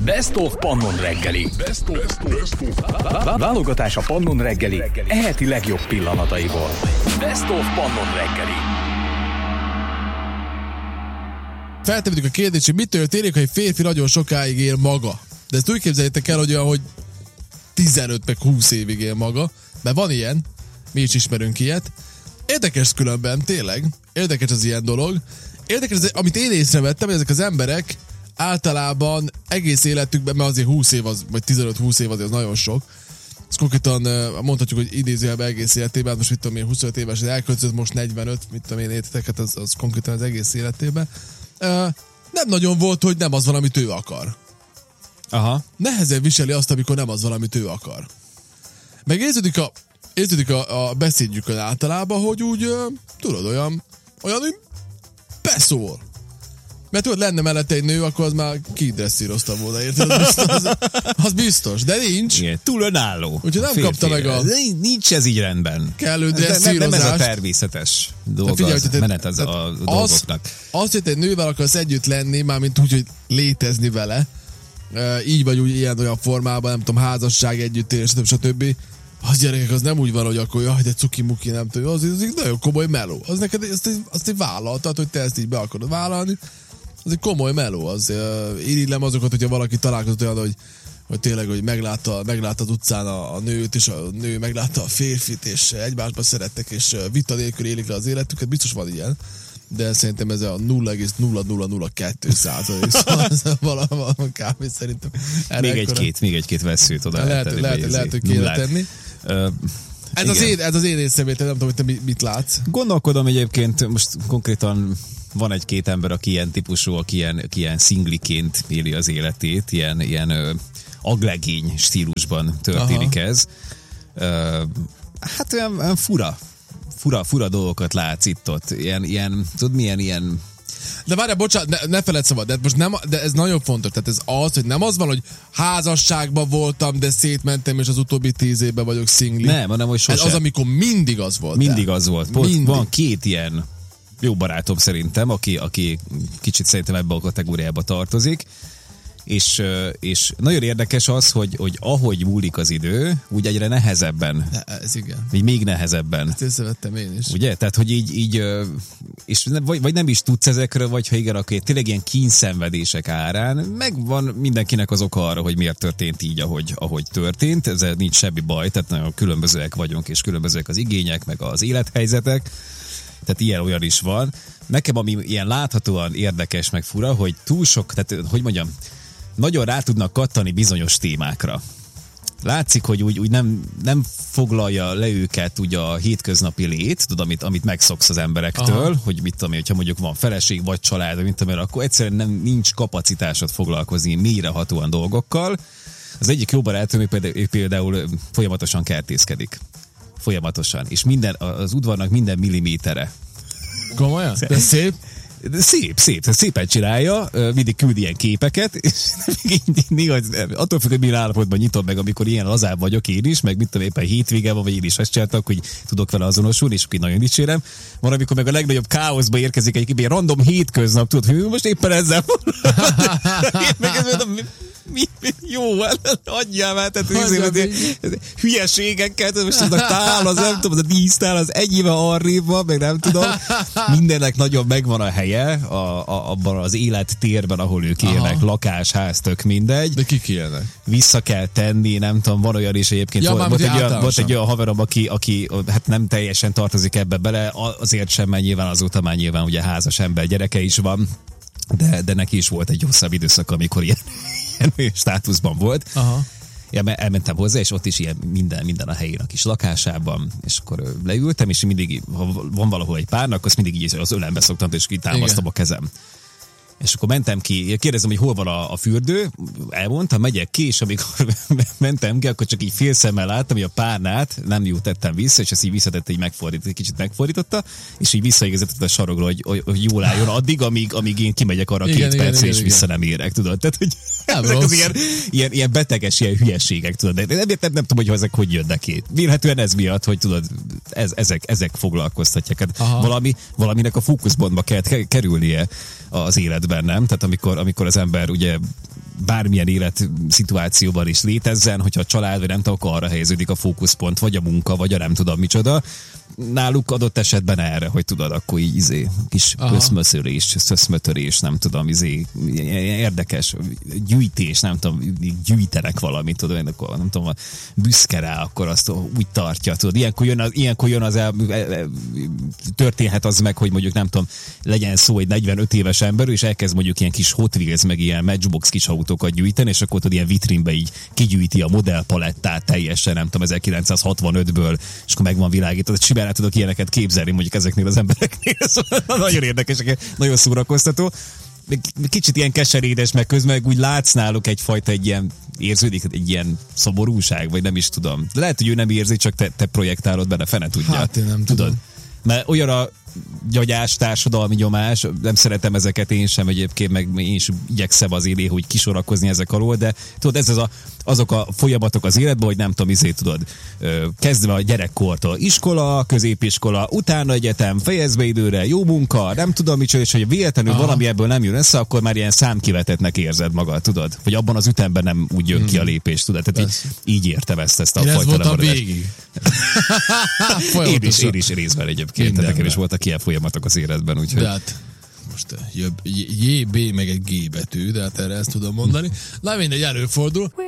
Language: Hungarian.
Best of Pannon reggeli. Válogatás a Pannon reggeli eheti legjobb pillanataiból. Best of Pannon reggeli. Feltevedjük a kérdést, hogy mi történik, ha egy férfi nagyon sokáig él maga. De ezt úgy képzeljétek el, hogy 15 meg 20 évig él maga. Mert van ilyen, mi is ismerünk ilyet. Érdekes különben, tényleg. Érdekes az ilyen dolog. Érdekes, amit én észrevettem, hogy ezek az emberek általában egész életükben, mert azért 20 év az, vagy 15-20 év az nagyon sok. Ez konkrétan mondhatjuk, hogy idézőjelben egész életében, most mit tudom én, 25 éves, elköltözött most 45, mit tudom én, érteteket, az konkrétan az egész életében. Nem nagyon volt, hogy nem az van, amit ő akar. Aha. Nehezen viseli azt, amikor nem az van, amit ő akar. Meg érződik a beszédjükön általában, hogy úgy, tudod, olyan, hogy beszól. Mert tudod, lenne mellette egy nő, akkor az már kidresszírozta volna, érted? Az biztos, de nincs. Igen, túl önálló. Úgyhogy nem kapta meg a... Nincs ez így rendben. Kellő dresszírozást. Nem ez a természetes dolga, menet az a dolgoknak. Azt, hogy egy nővel akarsz együtt lenni, mármint úgy, hogy létezni vele, így vagy úgy ilyen-olyan formában, nem tudom, házasság, együttélés, stb. Az gyerekek, az nem úgy van, hogy akkor jaj, de cuki-muki, nem tudom, az egy nagyon komoly meló. Az neked azt egy vállaltad, hogy te ezt így be akarod vállalni. Az egy komoly meló, az irigylem azokat, hogyha valaki találkozott olyan, hogy tényleg, hogy meglátta az utcán a nőt, és a nő meglátta a férfit, és egymásba szerettek, és vita nélkül élik le az életüket, biztos van ilyen. De szerintem ez a 0,0002%, szóval valami kb. Szerintem. Még egy-két vesszőt oda lehet, hogy kéne tenni. Ez az én észrevétel, nem tudom, hogy te mit látsz. Gondolkodom egyébként, most konkrétan van egy-két ember, aki ilyen típusú, aki ilyen szingliként éli az életét, ilyen aglegény stílusban történik. Aha. Ez. Hát olyan fura dolgokat látsz itt-ott. Ilyen, tudod milyen ilyen... De várjál, bocsánat, ne feledd szabad, de most nem, de ez nagyon fontos, tehát ez az, hogy nem az van, hogy házasságban voltam, de szétmentem, és az utóbbi 10 évben vagyok szingli. Nem, hanem hogy sosem. Ez az, amikor mindig az volt. Mindig az volt. Van két ilyen jó barátom szerintem, aki kicsit szerintem ebbe a kategóriába tartozik, és nagyon érdekes az, hogy ahogy múlik az idő, úgy egyre nehezebben. Ez igen. Még nehezebben. Ezt észrevettem én is. Ugye? Tehát, hogy így és vagy nem is tudsz ezekről, vagy ha igen, akkor tényleg ilyen kínszenvedések árán, megvan mindenkinek az oka arra, hogy miért történt így, ahogy történt. Ezzel nincs semmi baj, tehát nagyon különbözőek vagyunk, és különbözőek az igények, meg az élethelyzetek. Tehát ilyen-olyan is van. Nekem ami ilyen láthatóan érdekes, meg fura, hogy túl sok, tehát hogy mondjam, nagyon rá tudnak kattani bizonyos témákra. Látszik, hogy úgy nem foglalja le őket ugye a hétköznapi lét, tudod, amit megszoksz az emberektől, aha, hogy mit tudom én, hogyha mondjuk van feleség vagy család, mint tudom én, akkor egyszerűen nincs kapacitásod foglalkozni mélyrehatóan dolgokkal. Az egyik jó barátom például folyamatosan kertészkedik. Folyamatosan. És az udvarnak minden millimétere. Komolyan? De szép? Szépen csinálja, mindig küldi ilyen képeket, és néha attól függ, hogy milyen állapotban nyitom meg, amikor ilyen lazább vagyok én is, meg mit tudom, éppen hétvége van, vagy én is ezt csináltak, hogy tudok vele azonosulni, és akkor nagyon dicsérem. Van, amikor meg a legnagyobb káoszba érkezik egy ilyen random hétköznap, tudod, hogy most éppen ezzel jó, adjál már, tehát hülyeségekkel, most az a tál, az nem tudom, az a dísztál, az ennyivel arrébb van, meg nem tudom. Mindennek nagyon megvan a helye abban az élettérben, ahol ők élnek, aha, lakás, ház, tök mindegy. De kik élnek? Vissza kell tenni, nem tudom, van olyan is egyébként. Ja, volt egy olyan haverom, aki hát nem teljesen tartozik ebbe bele, azért sem, mert nyilván azóta már nyilván ugye házas ember, gyereke is van, de neki is volt egy hosszabb időszak, amikor ilyen státuszban volt. Aha. Ja, elmentem hozzá, és ott is ilyen minden a helyén a kis lakásában, és akkor leültem, és mindig, ha van valahol egy párnak, azt mindig így az ölembe szoktam, és így támasztom a kezem. És akkor mentem ki, kérdezem, hogy hol van a fürdő, elmondtam, megyek ki, és amikor mentem ki, akkor csak így fél szemmel láttam, hogy a párnát nem jól tettem vissza, és ezt így visszatette, így kicsit megfordította, és így visszaigazított a sarokra, hogy jól álljon addig, amíg én kimegyek arra igen, 2 percre, és vissza nem érek, tudod? Tehát, hogy ezek az ilyen beteges, ilyen hülyeségek, tudod? De nem tudom, hogy ezek hogy jönnek ki. Vélhetően ez miatt, hogy tudod, ezek foglalkoztatják. Hát valaminek a fókuszpontba kell kerülnie az életben, nem? Tehát amikor az ember ugye bármilyen életszituációban is létezzen, hogyha a család, vagy nem tudom, akkor arra helyeződik a fókuszpont, vagy a munka, vagy a nem tudom micsoda. Náluk adott esetben erre, hogy tudod, akkor így kis szöszmötörés, nem tudom, érdekes gyűjtés, nem tudom, gyűjtenek valamit, tudod, akkor nem tudom, büszke rá, akkor azt úgy tartja, tudod. Ilyenkor jön történhet az meg, hogy mondjuk nem tudom, legyen szó egy 45 éves ember, és elkezd mondjuk ilyen kis Hot Wheels, meg ilyen Matchbox kis autókat gyűjteni, és akkor tudod, ilyen vitrínbe így kigyűjti a modellpalettát teljesen, nem tudom, 1965-ből, és akkor meg van világítva. Simán el tudok ilyeneket képzelni mondjuk ezeknél az embereknél. Szóval nagyon érdekes, nagyon szórakoztató. Kicsit ilyen keserédes, meg közben úgy látsz náluk egyfajta érződik egy ilyen szomorúság, vagy nem is tudom. De lehet, hogy ő nem érzi, csak te projektálod benne, fene tudja. Hát én nem tudom. Mert olyan a gyagyás, társadalmi nyomás, nem szeretem ezeket én sem egyébként, meg én is igyekszem az élé, hogy kisorakozni ezek alól, de tudod, azok a folyamatok az életben, hogy nem tudom, tudod, kezdve a gyerekkortól iskola, középiskola, utána egyetem, fejezd be időre, jó munka, nem tudom micsoda, és hogy véletlenül valami ebből nem jön össze, akkor már ilyen számkivetetnek érzed magad, tudod? Vagy abban az ütemben nem úgy jön ki a lépés, tudod? Tehát így értem ezt a fajta lemaradás. Én is részben egyébként, tehát nekem is voltak ilyen folyamatok az életben, úgyhogy... De hát, most JB meg egy G betű, de hát erre ezt tudom mondani. Na mindegy, előfordul.